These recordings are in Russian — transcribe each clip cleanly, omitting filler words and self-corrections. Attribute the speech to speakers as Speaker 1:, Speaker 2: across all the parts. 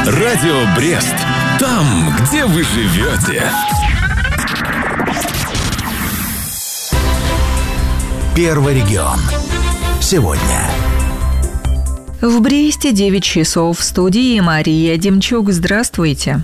Speaker 1: Радио Брест. Там, где вы живете.
Speaker 2: Первый регион. Сегодня.
Speaker 3: В Бресте 9 часов. В студии Мария Демчук. Здравствуйте.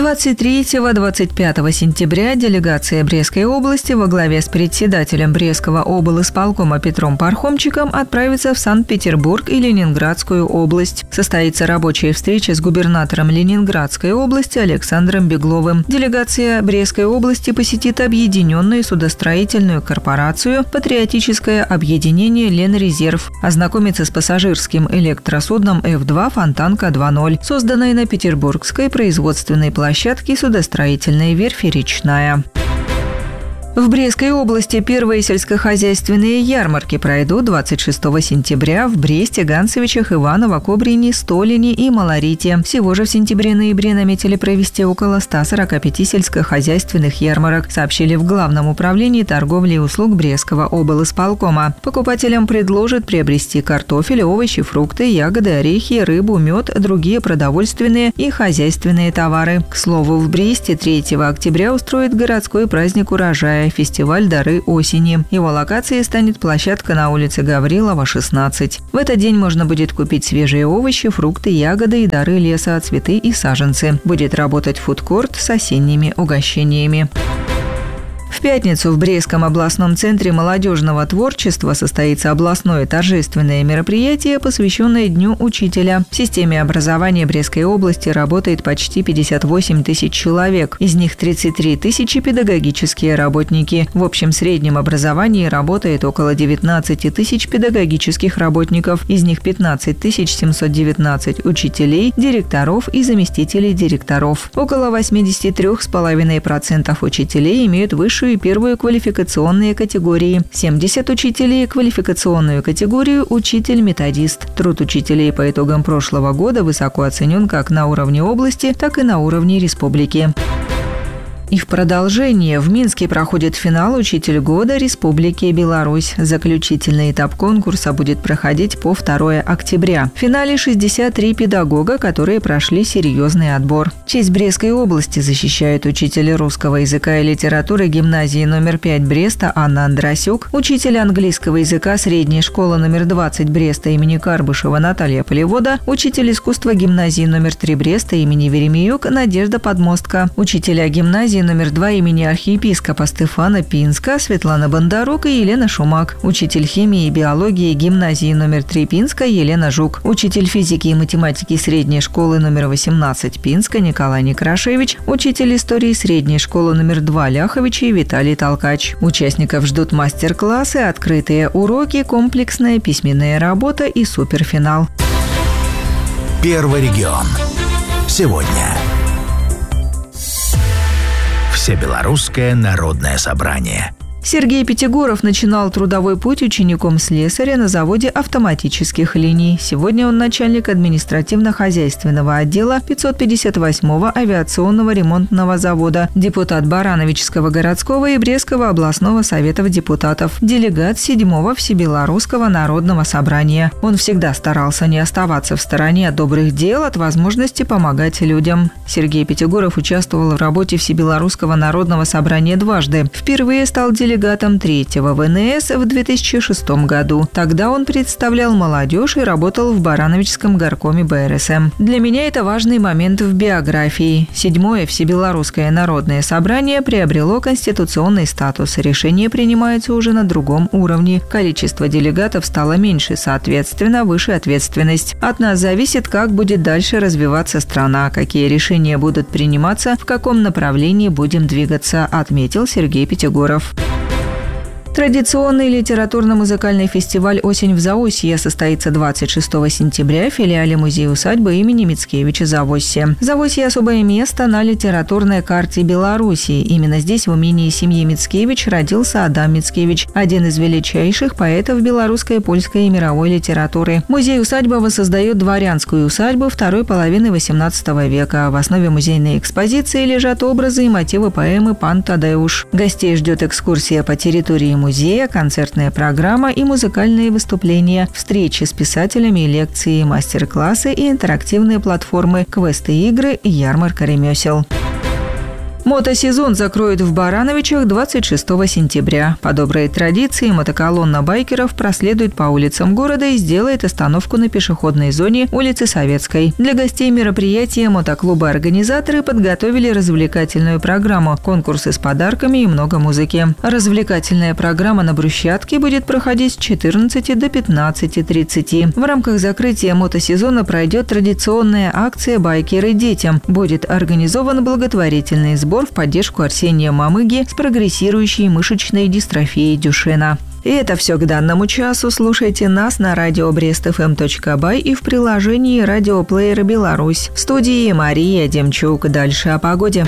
Speaker 3: 23-25 сентября делегация Брестской области во главе с председателем Брестского облисполкома Петром Пархомчиком отправится в Санкт-Петербург и Ленинградскую область. Состоится рабочая встреча с губернатором Ленинградской области Александром Бегловым. Делегация Брестской области посетит объединенную судостроительную корпорацию «Патриотическое объединение Ленрезерв», ознакомится с пассажирским электросудном F2 «Фонтанка 2.0», созданной на петербургской производственной площадке судостроительной верфи «Речная». В Брестской области первые сельскохозяйственные ярмарки пройдут 26 сентября в Бресте, Ганцевичах, Иваново, Кобрине, Столине и Малорите. Всего же в сентябре-ноябре наметили провести около 145 сельскохозяйственных ярмарок, сообщили в Главном управлении торговли и услуг Брестского облисполкома. Покупателям предложат приобрести картофель, овощи, фрукты, ягоды, орехи, рыбу, мед, другие продовольственные и хозяйственные товары. К слову, в Бресте 3 октября устроит городской праздник урожая, фестиваль «Дары осени». Его локацией станет площадка на улице Гаврилова, 16. В этот день можно будет купить свежие овощи, фрукты, ягоды и дары леса, цветы и саженцы. Будет работать фудкорт с осенними угощениями. В пятницу в Брестском областном центре молодежного творчества состоится областное торжественное мероприятие, посвященное Дню учителя. В системе образования Брестской области работает почти 58 тысяч человек. Из них 33 тысячи педагогические работники. В общем среднем образовании работает около 19 тысяч педагогических работников. Из них 15 719 учителей, директоров и заместителей директоров. Около 83,5% учителей имеют высшую и первую квалификационные категории. 70 учителей квалификационную категорию «Учитель-методист». Труд учителей по итогам прошлого года высоко оценен как на уровне области, так и на уровне республики. И в продолжение в Минске проходит финал «Учитель года Республики Беларусь». Заключительный этап конкурса будет проходить по 2 октября. В финале 63 педагога, которые прошли серьезный отбор. Честь Брестской области защищает учитель русского языка и литературы гимназии номер 5 Бреста Анна Андросюк, учитель английского языка средней школы номер 20 Бреста имени Карбышева Наталья Полевода, учитель искусства гимназии номер 3 Бреста имени Веремиюк Надежда Подмостка, учителя гимназии номер 2 имени архиепископа Стефана Пинска Светлана Бондарук и Елена Шумак, учитель химии и биологии гимназии номер 3 Пинска Елена Жук, учитель физики и математики средней школы номер 18 Пинска Николай Некрашевич, учитель истории средней школы номер 2 Ляховичей Виталий Толкач. Участников ждут мастер-классы, открытые уроки, комплексная письменная работа и суперфинал.
Speaker 2: Первый регион. Сегодня. Всебелорусское народное собрание.
Speaker 3: Сергей Пятигоров начинал трудовой путь учеником слесаря на заводе автоматических линий. Сегодня он начальник административно-хозяйственного отдела 558-го авиационного ремонтного завода, депутат Барановичского городского и Брестского областного советов депутатов, делегат 7-го Всебелорусского народного собрания. Он всегда старался не оставаться в стороне от добрых дел, от возможности помогать людям. Сергей Пятигоров участвовал в работе Всебелорусского народного собрания дважды. Впервые стал делегатом 3-го ВНС в 2006 году. Тогда он представлял молодежь и работал в Барановичском горкоме БРСМ. Для меня это важный момент в биографии. 7-е Всебелорусское народное собрание приобрело конституционный статус. Решения принимаются уже на другом уровне. Количество делегатов стало меньше, соответственно, выше ответственность. От нас зависит, как будет дальше развиваться страна, какие решения будут приниматься, в каком направлении будем двигаться, отметил Сергей Пятигоров. Традиционный литературно-музыкальный фестиваль «Осень в Заосье» состоится 26 сентября в филиале музея-усадьбы имени Мицкевича Завосье. Завосье – особое место на литературной карте Белоруссии. Именно здесь, в умении семьи Мицкевич, родился Адам Мицкевич, один из величайших поэтов белорусской, польской и мировой литературы. Музей-усадьба воссоздает дворянскую усадьбу второй половины XVIII века. В основе музейной экспозиции лежат образы и мотивы поэмы «Пан Тадеуш». Гостей ждет экскурсия по территории музея, концертная программа и музыкальные выступления, встречи с писателями, лекции, мастер-классы и интерактивные платформы, квесты-игры и ярмарка ремесел. Мотосезон закроют в Барановичах 26 сентября. По доброй традиции мотоколонна байкеров проследует по улицам города и сделает остановку на пешеходной зоне улицы Советской. Для гостей мероприятия мотоклубы-организаторы подготовили развлекательную программу, конкурсы с подарками и много музыки. Развлекательная программа на брусчатке будет проходить с 14 до 15:30. В рамках закрытия мотосезона пройдет традиционная акция «Байкеры детям». Будет организован благотворительный сбор в поддержку Арсения Мамыги с прогрессирующей мышечной дистрофией Дюшена. И это все к данному часу. Слушайте нас на радио brestfm.by и в приложении радиоплеера «Беларусь». В студии Мария Демчук. Дальше о погоде.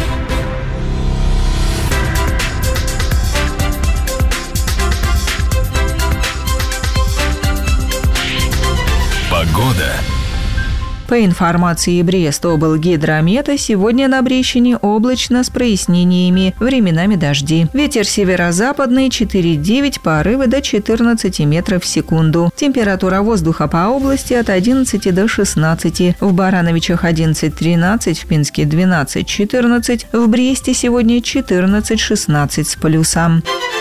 Speaker 1: Погода.
Speaker 3: По информации Брест-облгидромета, сегодня на Брещине облачно с прояснениями, временами дожди. Ветер северо-западный 4,9, порывы до 14 метров в секунду. Температура воздуха по области от 11 до 16. В Барановичах 11-13, в Пинске 12-14, в Бресте сегодня 14-16 с плюсом.